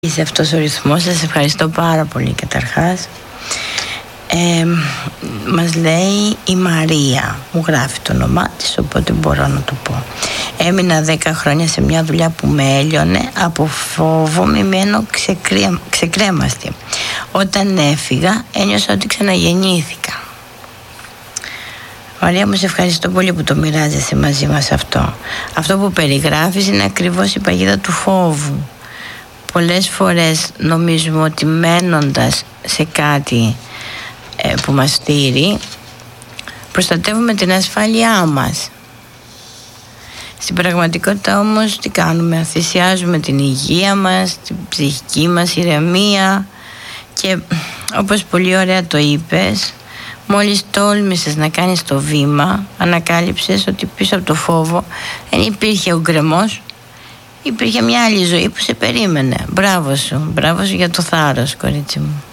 Σε αυτός ο ρυθμός. Σας ευχαριστώ πάρα πολύ καταρχάς. Μας λέει η Μαρία, μου γράφει το όνομά της, οπότε μπορώ να το πω. Έμεινα 10 χρόνια σε μια δουλειά που με έλειωνε, από φόβο μη μένω ξεκρέμαστη. Όταν έφυγα ένιωσα ότι ξαναγεννήθηκα. Μαρία μου, σε ευχαριστώ πολύ που το μοιράζεσαι μαζί μας αυτό. Αυτό που περιγράφεις είναι ακριβώς η παγίδα του φόβου. Πολλές φορές νομίζουμε ότι μένοντας σε κάτι που μας στήρει, προστατεύουμε την ασφάλειά μας. Στην πραγματικότητα όμως τι κάνουμε? Θυσιάζουμε την υγεία μας, την ψυχική μας ηρεμία και όπως πολύ ωραία το είπες, μόλις τόλμησες να κάνεις το βήμα, ανακάλυψες ότι πίσω από το φόβο δεν υπήρχε ο γκρεμός, υπήρχε μια άλλη ζωή που σε περίμενε. Μπράβο σου για το θάρρος, κορίτσι μου.